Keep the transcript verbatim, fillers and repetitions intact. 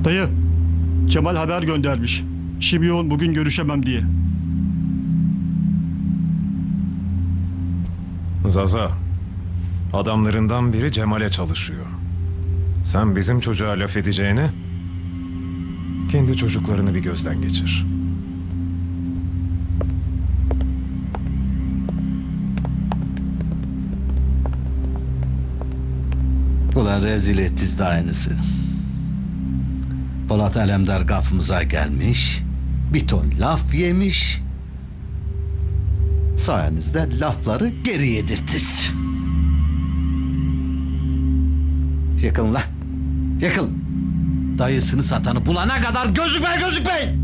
Dayı, Cemal haber göndermiş. İşim yoğun, bugün görüşemem diye. Zaza, adamlarından biri Cemal'e çalışıyor. Sen bizim çocuğa laf edeceğine kendi çocuklarını bir gözden geçir. Ulan rezil ettiz de aynısı. Polat Alemdar kapımıza gelmiş, bir ton laf yemiş. Sayenizde lafları geri yedirtiz. Yakın lan, yakın. Dayısını satanı bulana kadar gözükmeyin, gözükmeyin.